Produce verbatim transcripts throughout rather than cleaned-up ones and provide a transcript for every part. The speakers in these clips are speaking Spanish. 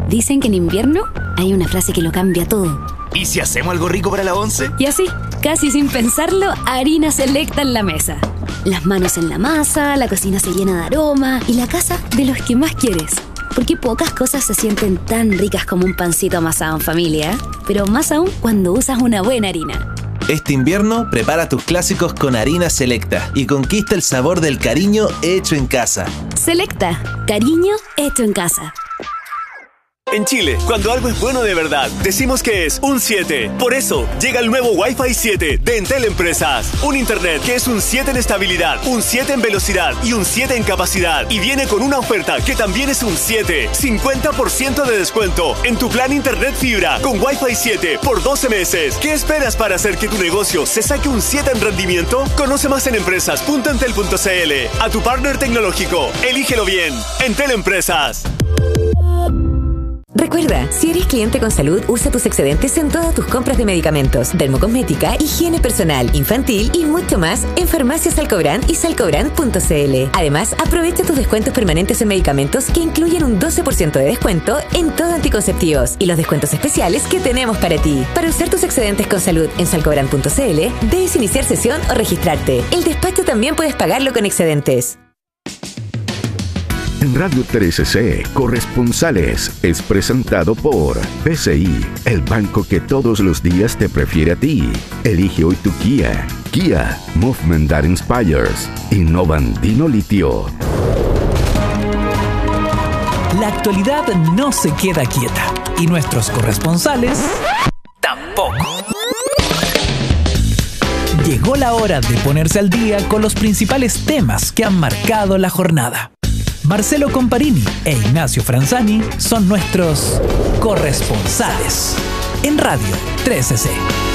Dicen que en invierno hay una frase que lo cambia todo. ¿Y si hacemos algo rico para la once? Y así, casi sin pensarlo, Harina Selecta en la mesa. Las manos en la masa, la cocina se llena de aroma y la casa de los que más quieres. Porque pocas cosas se sienten tan ricas como un pancito amasado en familia, pero más aún cuando usas una buena harina. Este invierno, prepara tus clásicos con Harina Selecta y conquista el sabor del cariño hecho en casa. Selecta, cariño hecho en casa. En Chile, cuando algo es bueno de verdad, decimos que es un siete. Por eso, llega el nuevo Wi-Fi siete de Entel Empresas. Un internet que es un siete en estabilidad, un siete en velocidad y un siete en capacidad. Y viene con una oferta que también es un siete. cincuenta por ciento de descuento en tu plan internet fibra con Wi-Fi siete por doce meses. ¿Qué esperas para hacer que tu negocio se saque un siete en rendimiento? Conoce más en empresas punto entel punto c l. A tu partner tecnológico, elígelo bien. Entel Empresas. Recuerda, si eres cliente con salud, usa tus excedentes en todas tus compras de medicamentos, dermocosmética, higiene personal, infantil y mucho más en Farmacias Salcobrand y salcobrand punto c l. Además, aprovecha tus descuentos permanentes en medicamentos que incluyen un doce por ciento de descuento en todo anticonceptivos y los descuentos especiales que tenemos para ti. Para usar tus excedentes con salud en salcobrand punto c l, debes iniciar sesión o registrarte. El despacho también puedes pagarlo con excedentes. En Radio trece C, Corresponsales es presentado por B C I, el banco que todos los días te prefiere a ti. Elige hoy tu Kia. Kia, movement that inspires. Innovandino Litio. La actualidad no se queda quieta y nuestros corresponsales tampoco. Llegó la hora de ponerse al día con los principales temas que han marcado la jornada. Marcelo Comparini e Ignacio Franzani son nuestros corresponsales en Radio trece C.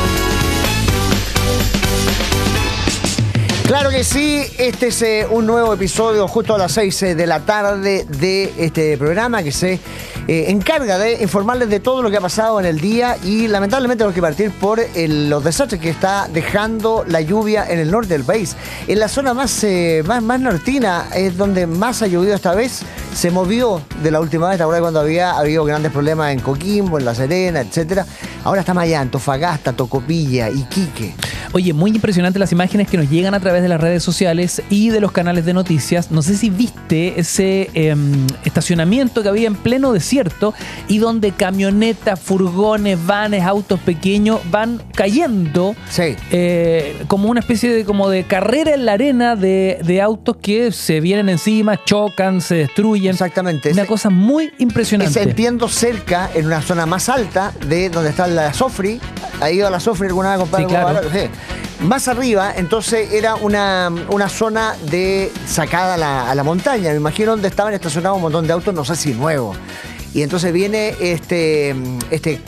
Claro que sí, este es eh, un nuevo episodio justo a las seis eh, de la tarde de este programa que se eh, encarga de informarles de todo lo que ha pasado en el día y lamentablemente tenemos que partir por el, los desastres que está dejando la lluvia en el norte del país. En la zona más, eh, más, más nortina es donde más ha llovido esta vez, se movió de la última vez, ¿te acuerdas cuando había habido grandes problemas en Coquimbo, en La Serena, etcétera? Ahora está más allá, Antofagasta, Tocopilla, Iquique. Oye, muy impresionante las imágenes que nos llegan a través de las redes sociales y de los canales de noticias. No sé si viste ese eh, estacionamiento que había en pleno desierto y donde camionetas, furgones, vanes, autos pequeños van cayendo sí. eh, como una especie de, como de carrera en la arena de, de autos que se vienen encima, chocan, se destruyen. Exactamente. Una ese, cosa muy impresionante. Entiendo cerca, en una zona más alta de donde está la Sofri. ¿Ha ido a la Sofri alguna vez, compadre? Sí, claro. Sí. Más arriba, entonces era una, una zona de sacada a la, a la montaña. Me imagino donde estaban estacionados un montón de autos, no sé si nuevos. Y entonces viene este, este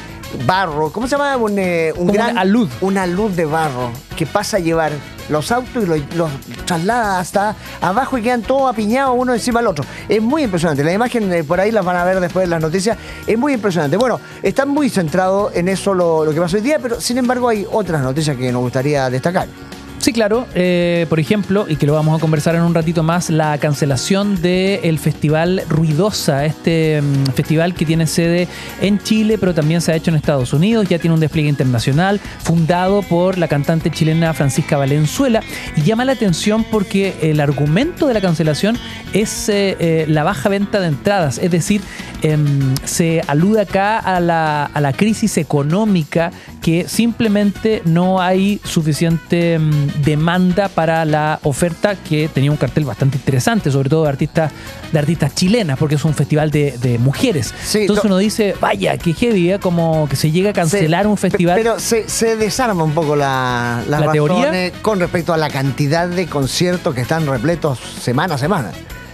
barro, ¿cómo se llama? Un, eh, un gran, una alud. Una alud de barro que pasa a llevar los autos y los, los traslada hasta abajo y quedan todos apiñados uno encima del otro. Es muy impresionante. La imagen eh, por ahí las van a ver después en las noticias. Es muy impresionante. Bueno, están muy centrados en eso lo, lo que pasó hoy día, pero sin embargo hay otras noticias que nos gustaría destacar. Sí, claro. Eh, por ejemplo, y que lo vamos a conversar en un ratito más, la cancelación del Festival Ruidosa, este um, festival que tiene sede en Chile, pero también se ha hecho en Estados Unidos, ya tiene un despliegue internacional, fundado por la cantante chilena Francisca Valenzuela, y llama la atención porque el argumento de la cancelación es eh, eh, la baja venta de entradas, es decir, eh, se alude acá a la, a la crisis económica, que simplemente no hay suficiente um, demanda para la oferta, que tenía un cartel bastante interesante, sobre todo de artistas de artistas chilenas, porque es un festival de, de mujeres. Sí, Entonces no, uno dice, vaya, qué heavy, ¿eh? Como que se llega a cancelar se, un festival. Pero se, se desarma un poco la, la, ¿La teoría? Con respecto a la cantidad de conciertos que están repletos semana a semana.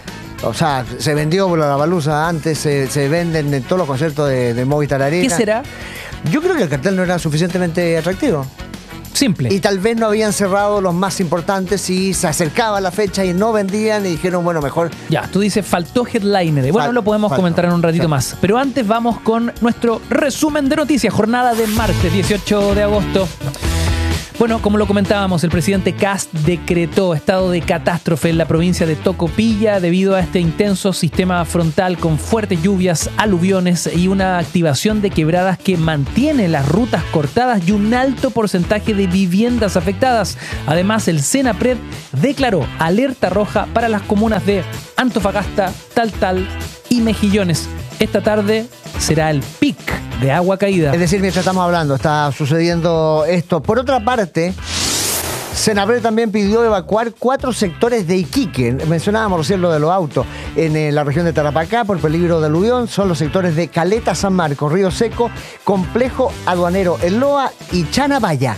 O sea, se vendió por la Baluza antes, se, se venden en todos los conciertos de, de Movistar Arena. ¿Qué será? Yo creo que el cartel no era suficientemente atractivo. Simple. Y tal vez no habían cerrado los más importantes y se acercaba la fecha y no vendían y dijeron, bueno, mejor... Ya, tú dices, faltó headliner. Bueno, Fal- lo podemos faltó, comentar en un ratito faltó. más. Pero antes vamos con nuestro resumen de noticias. Jornada de martes, dieciocho de agosto. Bueno, como lo comentábamos, el presidente Kast decretó estado de catástrofe en la provincia de Tocopilla debido a este intenso sistema frontal con fuertes lluvias, aluviones y una activación de quebradas que mantiene las rutas cortadas y un alto porcentaje de viviendas afectadas. Además, el Senapred declaró alerta roja para las comunas de Antofagasta, Taltal y Mejillones. Esta tarde será el pic de agua caída. Es decir, mientras estamos hablando, está sucediendo esto. Por otra parte, Senapred también pidió evacuar cuatro sectores de Iquique. Mencionábamos recién lo de los autos. En eh, la región de Tarapacá, por peligro de aluvión, son los sectores de Caleta, San Marcos, Río Seco, Complejo Aduanero, El Loa y Chanabaya.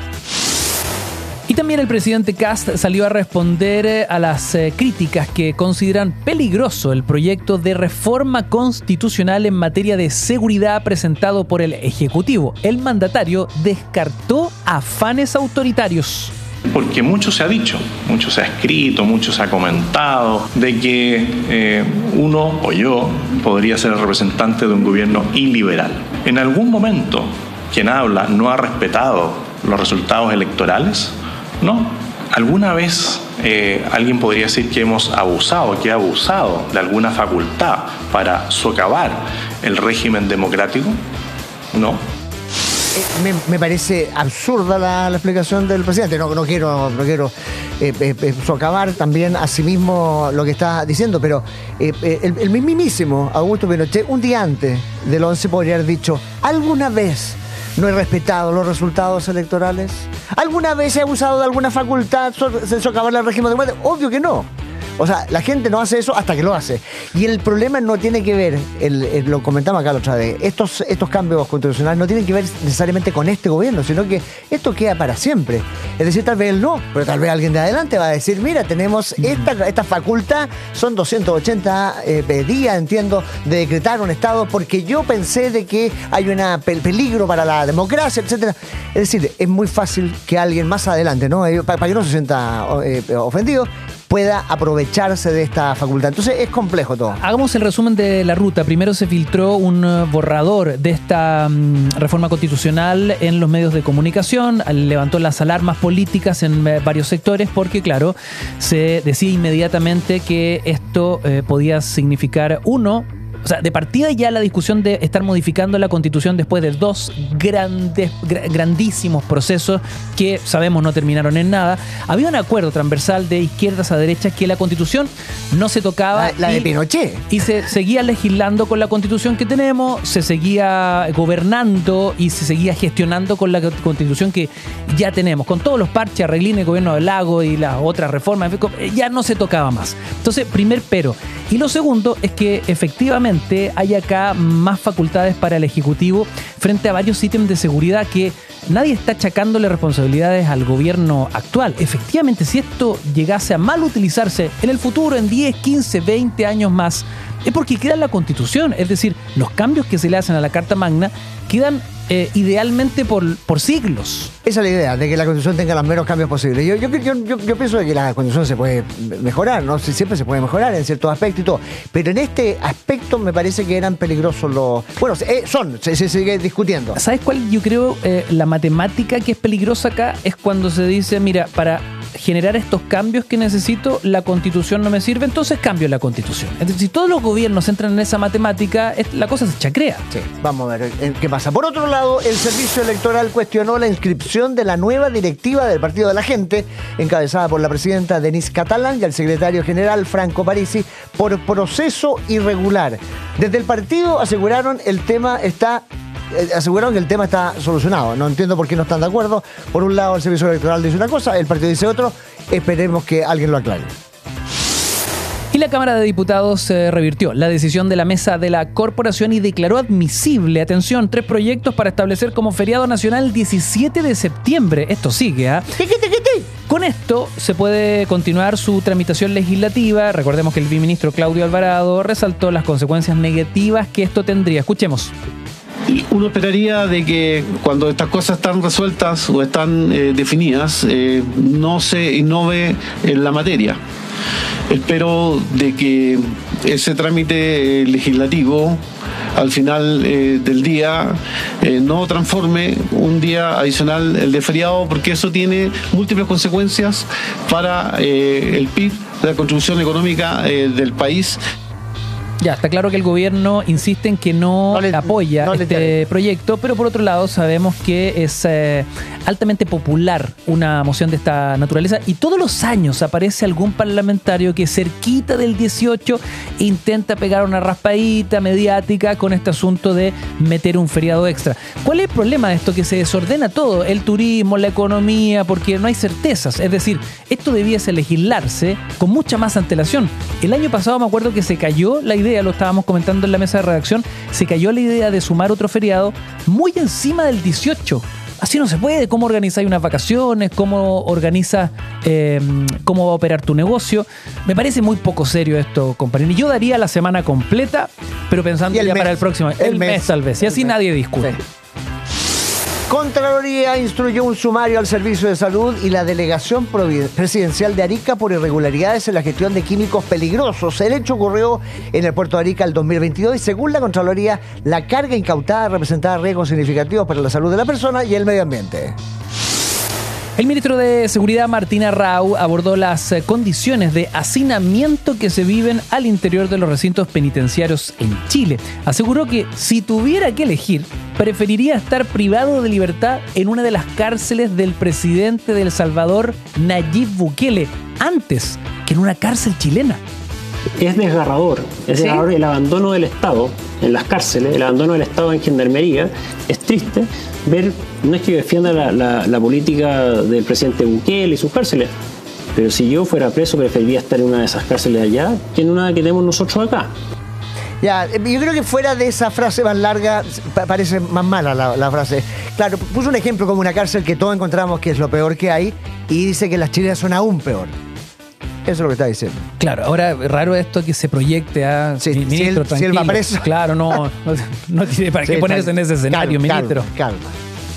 Y también el presidente Kast salió a responder a las eh, críticas que consideran peligroso el proyecto de reforma constitucional en materia de seguridad presentado por el Ejecutivo. El mandatario descartó afanes autoritarios. Porque mucho se ha dicho, mucho se ha escrito, mucho se ha comentado de que eh, uno o yo podría ser el representante de un gobierno iliberal. En algún momento quien habla no ha respetado los resultados electorales. No, alguna vez eh, alguien podría decir que hemos abusado, que ha abusado de alguna facultad para socavar el régimen democrático. No. Eh, me, me parece absurda la, la explicación del presidente. No, no quiero, no quiero eh, eh, socavar también a sí mismo lo que está diciendo, pero eh, el, el mismísimo Augusto Pinochet, un día antes del once, podría haber dicho: ¿alguna vez no he respetado los resultados electorales? ¿Alguna vez he abusado de alguna facultad de socavar el régimen democrático? Obvio que no. O sea, la gente no hace eso hasta que lo hace. Y el problema no tiene que ver, el, el, lo comentamos acá la otra vez, estos, estos cambios constitucionales no tienen que ver necesariamente con este gobierno, sino que esto queda para siempre. Es decir, tal vez él no, pero tal vez alguien de adelante va a decir: mira, tenemos esta, esta facultad, son doscientos ochenta eh, días, entiendo, de decretar un Estado, porque yo pensé de que hay un peligro para la democracia, etcétera. Es decir, es muy fácil que alguien más adelante, ¿no? Para, para que no se sienta eh, ofendido, pueda aprovecharse de esta facultad. Entonces es complejo todo. Hagamos el resumen de la ruta. Primero se filtró un borrador de esta um, reforma constitucional en los medios de comunicación, levantó las alarmas políticas en eh, varios sectores porque, claro, se decía inmediatamente que esto eh, podía significar, uno, o sea, de partida ya la discusión de estar modificando la Constitución después de dos grandes, gr- grandísimos procesos que sabemos no terminaron en nada. Había un acuerdo transversal de izquierdas a derechas que la Constitución no se tocaba. La, la y, de Pinochet. Y se seguía legislando con la Constitución que tenemos, se seguía gobernando y se seguía gestionando con la Constitución que ya tenemos. Con todos los parches, arreglines, gobierno del lago y las otras reformas, ya no se tocaba más. Entonces, primer pero. Y lo segundo es que efectivamente hay acá más facultades para el Ejecutivo frente a varios ítems de seguridad que nadie está achacándole responsabilidades al gobierno actual. Efectivamente, si esto llegase a mal utilizarse en el futuro, en diez, quince, veinte años más, es porque queda en la Constitución. Es decir, los cambios que se le hacen a la Carta Magna quedan eh, idealmente por, por siglos. Esa es la idea, de que la Constitución tenga los menos cambios posibles. Yo, yo, yo, yo, yo pienso que la Constitución se puede mejorar, ¿no? Siempre se puede mejorar en ciertos aspectos y todo. Pero en este aspecto me parece que eran peligrosos los... Bueno, eh, son, se, se sigue discutiendo. ¿Sabes cuál? Yo creo eh, la matemática que es peligrosa acá es cuando se dice, mira, para generar estos cambios que necesito, la Constitución no me sirve, entonces cambio la Constitución. Entonces, si todos los gobiernos entran en esa matemática, es, la cosa se chacrea. Sí, vamos a ver qué pasa. Por otro lado, el Servicio Electoral cuestionó la inscripción de la nueva directiva del Partido de la Gente, encabezada por la presidenta Denise Catalán y el secretario general Franco Parisi, por proceso irregular. Desde el partido aseguraron el tema está... aseguraron que el tema está solucionado. No entiendo por qué no están de acuerdo. Por un lado el Servicio Electoral dice una cosa, el partido dice otro. Esperemos que alguien lo aclare. Y la Cámara de Diputados eh, revirtió la decisión de la mesa de la corporación y declaró admisible, atención, tres proyectos para establecer como feriado nacional el diecisiete de septiembre. Esto sigue, ¿ah? ¿eh? Con esto se puede continuar su tramitación legislativa. Recordemos que el viceministro Claudio Alvarado resaltó las consecuencias negativas que esto tendría. Escuchemos. Uno esperaría de que cuando estas cosas están resueltas o están eh, definidas, eh, no se innove en la materia. Espero de que ese trámite legislativo al final eh, del día eh, no transforme un día adicional el de feriado, porque eso tiene múltiples consecuencias para eh, el P I B, la contribución económica eh, del país. Ya, está claro que el gobierno insiste en que no, no le, apoya no este le proyecto, pero por otro lado sabemos que es eh, altamente popular una moción de esta naturaleza y todos los años aparece algún parlamentario que cerquita del dieciocho intenta pegar una raspadita mediática con este asunto de meter un feriado extra. ¿Cuál es el problema de esto? Que se desordena todo, el turismo, la economía, porque no hay certezas. Es decir, esto debiese legislarse con mucha más antelación. El año pasado me acuerdo que se cayó la idea, lo estábamos comentando en la mesa de redacción, se cayó la idea de sumar otro feriado muy encima del dieciocho. Así no se puede. ¿Cómo organizar unas vacaciones? ¿Cómo organizas eh, cómo va a operar tu negocio? Me parece muy poco serio esto, compañero. Y yo daría la semana completa, pero pensando ya mes, para el próximo. El, el mes, mes tal vez. Y así mes. Nadie discute. Sí. Contraloría instruyó un sumario al Servicio de Salud y la Delegación Presidencial de Arica por irregularidades en la gestión de químicos peligrosos. El hecho ocurrió en el puerto de Arica el dos mil veintidós y según la Contraloría, la carga incautada representaba riesgos significativos para la salud de la persona y el medio ambiente. El ministro de Seguridad, Martín Arrau, abordó las condiciones de hacinamiento que se viven al interior de los recintos penitenciarios en Chile. Aseguró que si tuviera que elegir, preferiría estar privado de libertad en una de las cárceles del presidente de El Salvador, Nayib Bukele, antes que en una cárcel chilena. Es desgarrador, es ¿Sí? desgarrador el abandono del Estado en las cárceles, el abandono del Estado en Gendarmería. Es triste ver, no es que yo defienda la, la, la política del presidente Bukele y sus cárceles, pero si yo fuera preso preferiría estar en una de esas cárceles allá que en una que tenemos nosotros acá. Ya, yo creo que fuera de esa frase más larga, parece más mala la, la frase. Claro, puso un ejemplo como una cárcel que todos encontramos que es lo peor que hay y dice que las chilenas son aún peor. Eso es lo que está diciendo. Claro, ahora raro esto que se proyecte a sí, ministro, si él, tranquilo. Si él va preso. Claro, no, no, no tiene para sí, qué ponerse en ese escenario, calma, ministro. Calma, calma.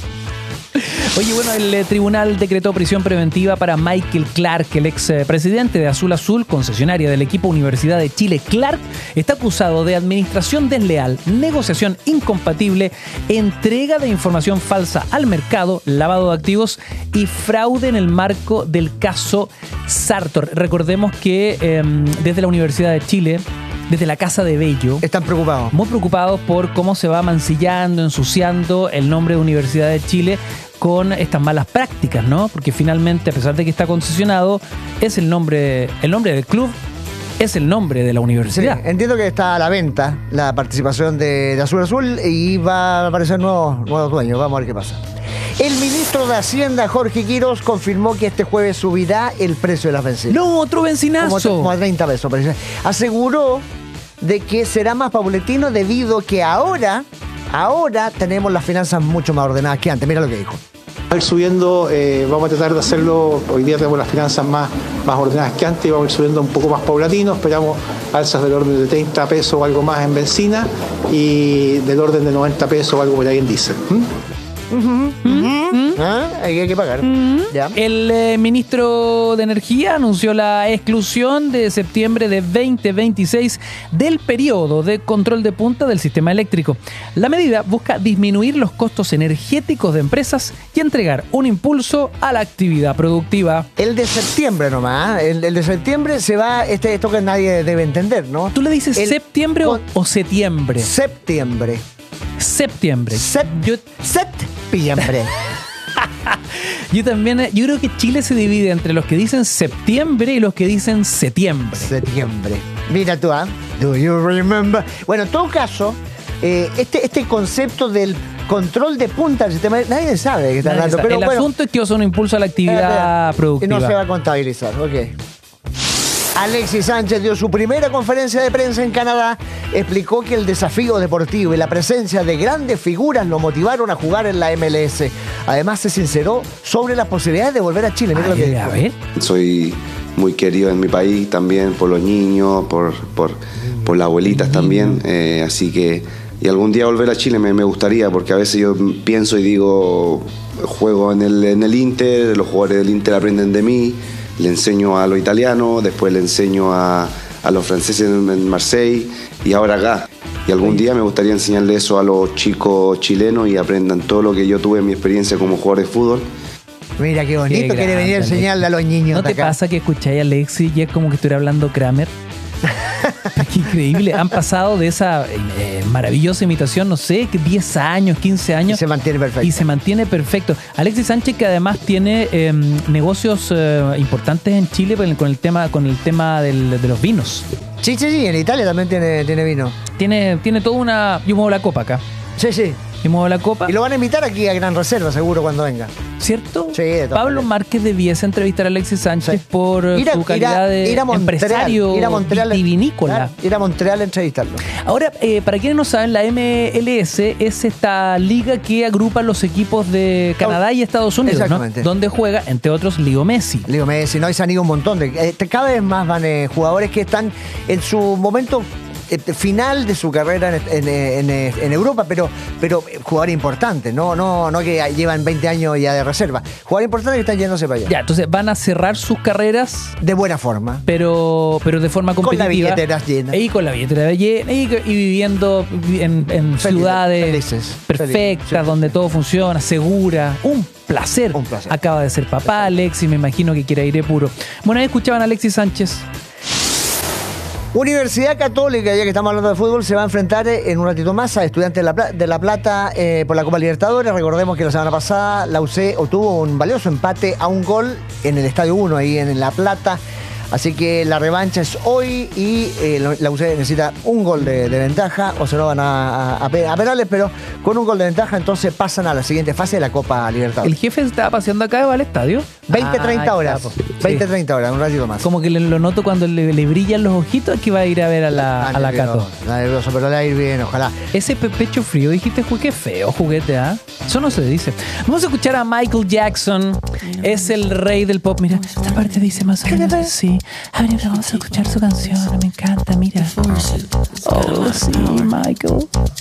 Oye, bueno, el eh, tribunal decretó prisión preventiva para Michael Clark, el ex eh, presidente de Azul Azul, concesionaria del equipo Universidad de Chile. Clark está acusado de administración desleal, negociación incompatible, entrega de información falsa al mercado, lavado de activos y fraude en el marco del caso Sartor. Recordemos que eh, desde la Universidad de Chile, desde la Casa de Bello, están preocupados. Muy preocupados por cómo se va mancillando, ensuciando el nombre de Universidad de Chile con estas malas prácticas, ¿no? Porque finalmente, a pesar de que está concesionado, es el nombre, el nombre del club, es el nombre de la universidad. Sí, entiendo que está a la venta la participación de, de Azul Azul y va a aparecer nuevos, nuevos dueños. Vamos a ver qué pasa. El ministro de Hacienda, Jorge Quiroz, confirmó que este jueves subirá el precio de las bencinas. ¡No, otro bencinazo! Como, como a treinta pesos, parece. Aseguró de que será más paulatino debido a que ahora, ahora tenemos las finanzas mucho más ordenadas que antes. Mira lo que dijo. Va a ir subiendo, eh, vamos a tratar de hacerlo, hoy día tenemos las finanzas más, más ordenadas que antes y vamos a ir subiendo un poco más paulatino, esperamos alzas del orden de treinta pesos o algo más en benzina y del orden de noventa pesos o algo por ahí en diésel. ¿Mm? Uh-huh, uh-huh. ¿Ah? Hay que pagar. Uh-huh. ¿Ya? El eh, ministro de Energía anunció la exclusión de septiembre de veinte veintiséis del periodo de control de punta del sistema eléctrico. La medida busca disminuir los costos energéticos de empresas y entregar un impulso a la actividad productiva. El de septiembre nomás, el, el de septiembre se va, este, esto que nadie debe entender, ¿no? ¿Tú le dices el, septiembre o, o septiembre? Septiembre. Septiembre. Sep, yo, septiembre. Yo también, yo creo que Chile se divide entre los que dicen septiembre y los que dicen setiembre. Septiembre. Mira tú, ¿ah? ¿eh? Do you remember? Bueno, en todo caso, eh, este, este concepto del control de punta del sistema, nadie sabe de qué está hablando. Pero el bueno, asunto es que va a ser un impulso a la actividad eh, productiva. Y no se va a contabilizar, ok. Alexis Sánchez dio su primera conferencia de prensa en Canadá. Explicó que el desafío deportivo y la presencia de grandes figuras lo motivaron a jugar en la M L S. Además, se sinceró sobre las posibilidades de volver a Chile. Mira lo que dijo. A ver. Soy muy querido en mi país también por los niños, por, por, por las abuelitas también. Eh, así que, y algún día volver a Chile me, me gustaría, porque a veces yo pienso y digo, juego en el, en el Inter, los jugadores del Inter aprenden de mí. Le enseño a los italianos, después le enseño a, a los franceses en Marseille y ahora acá. y algún día me gustaría enseñarle eso a los chicos chilenos y aprendan todo lo que yo tuve en mi experiencia como jugador de fútbol. Mira qué bonito, Qué quiere venir a grande, enseñarle a los niños. ¿No de te acá. pasa que escucháis a Alexis y es como que estuviera hablando Kramer? Qué increíble. Han pasado de esa eh, maravillosa imitación, no sé, que diez años, quince años. Y se mantiene perfecto. Y se mantiene perfecto. Alexis Sánchez, que además tiene eh, negocios eh, importantes en Chile con el, con el tema, con el tema del, de los vinos. Sí, sí, sí, en Italia también tiene, tiene vino. Tiene, tiene toda una... Yo muevo la copa acá. Sí, sí. Yo muevo la copa. Y lo van a invitar aquí a Gran Reserva, seguro, cuando venga. ¿Cierto? Sí, de todas Pablo maneras. Márquez debiese entrevistar a Alexis Sánchez Sí. por eh, Ir a- su ir a- calidad de ir a Montreal, empresario ir a Montreal, vitivinícola. claro, ir a Montreal a entrevistarlo. Ahora, eh, para quienes no saben, la M L S es esta liga que agrupa los equipos de Canadá y Estados Unidos, ¿no? Exactamente. Donde juega, entre otros, Leo Messi. Leo Messi, ¿no? Y se han ido un montón de... eh, cada vez más van eh, jugadores que están en su momento eh, final de su carrera en, en- en- en Europa, pero, pero jugadores importantes, ¿no? No, no que llevan veinte años ya de reserva. Jugadores importantes que están yéndose para allá. Ya, entonces van a cerrar sus carreras, De buena forma. pero, pero de forma Con la competitiva. billetera llena. Y con la billetera llena y, y viviendo en, en Felices, ciudades felices, perfectas, felices, sí. donde todo funciona, segura. Un placer. Un placer. Acaba de ser papá, Alexis, me imagino que quiere aire puro. Bueno, ahí escuchaban a Alexis Sánchez. Universidad Católica, ya que estamos hablando de fútbol, se va a enfrentar eh, en un ratito más a Estudiantes de La, Pla- de La Plata eh, por la Copa Libertadores. Recordemos que la semana pasada la U C obtuvo un valioso empate a un gol en el Estadio uno, ahí en La Plata. Así que la revancha es hoy y eh, la- la U C necesita un gol de, de ventaja, o se no van a, a, a pe- a penales, pero con un gol de ventaja entonces pasan a la siguiente fase de la Copa Libertadores. El jefe estaba paseando acá y va al estadio. veinte treinta Ah, horas. ahí está, po. veinte Sí. treinta horas, un ratito más. Como que le- lo noto cuando le, le brillan los ojitos, que va a ir a ver a la, Ah, a la nervioso, Cato. está nervioso, pero le va a ir bien, ojalá. Ese pe- pecho frío, dijiste, "Ju- qué feo juguete, ¿ah?" Eso no se dice. Vamos a escuchar a Michael Jackson. Es el rey del pop. Mira, esta parte dice más o menos así. A ver, vamos a escuchar su canción. Me encanta, mira. Oh, sí, Michael.